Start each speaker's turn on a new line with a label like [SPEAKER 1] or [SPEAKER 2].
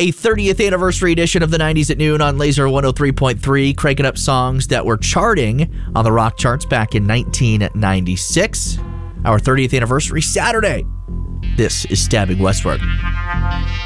[SPEAKER 1] a 30th anniversary edition of the 90s at noon on Laser 103.3, cranking up songs that were charting on the rock charts back in 1996. Our 30th anniversary Saturday. This is Stabbing Westward.